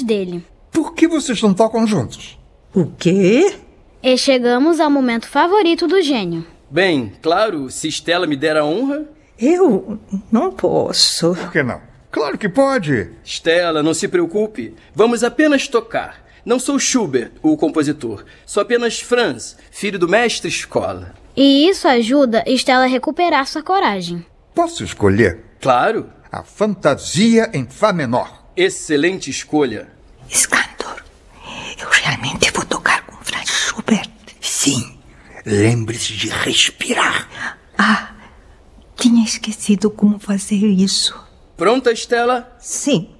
dele. Por que vocês não tocam juntos? O quê? E chegamos ao momento favorito do gênio. Bem, claro, se Stella me der a honra... Eu não posso. Por que não? Claro que pode. Stella, não se preocupe. Vamos apenas tocar. Não sou Schubert, o compositor. Sou apenas Franz, filho do mestre escola. E isso ajuda Stella a recuperar sua coragem. Posso escolher? Claro. A Fantasia em Fá menor. Excelente escolha. Scantor, eu realmente vou tocar com Franz Schubert? Sim. Lembre-se de respirar. Ah, tinha esquecido como fazer isso. Pronta, Stella? Sim.